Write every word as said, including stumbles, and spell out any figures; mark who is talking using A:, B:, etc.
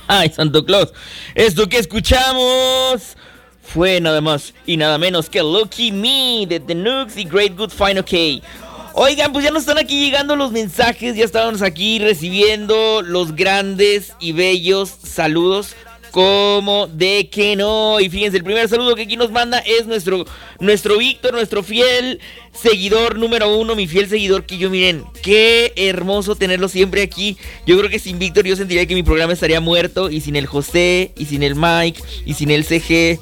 A: Ay, Santo Claus. Esto que escuchamos fue nada más y nada menos que Lucky Me de The Nooks y Great Good Fine OK. Oigan, pues ya nos están aquí llegando los mensajes, ya estábamos aquí recibiendo los grandes y bellos saludos. Como de que no. Y fíjense, el primer saludo que aquí nos manda es nuestro nuestro Víctor, nuestro fiel seguidor número uno, mi fiel seguidor, que yo, miren, qué hermoso tenerlo siempre aquí. Yo creo que sin Víctor yo sentiría que mi programa estaría muerto, y sin el José, y sin el Mike, y sin el C G,